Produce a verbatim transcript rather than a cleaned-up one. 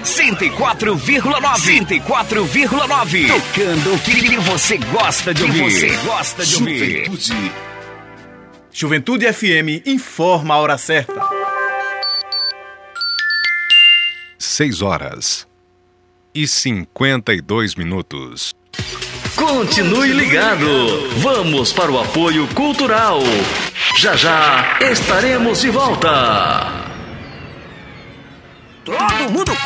cento e quatro vírgula nove. cento e quatro vírgula nove. Tocando o que você gosta de ouvir. Você gosta de ouvir. Juventude. Juventude F M informa a hora certa. seis horas e cinquenta e dois minutos. Continue ligado. Vamos para o apoio cultural. Já já estaremos de volta. Todo mundo